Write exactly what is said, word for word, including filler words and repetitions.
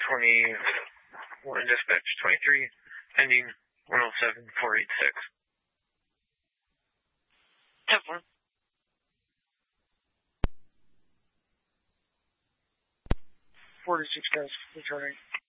twenty-one, dispatch twenty-three, pending one oh seven four eight six. ten four. forty-six guys, returning.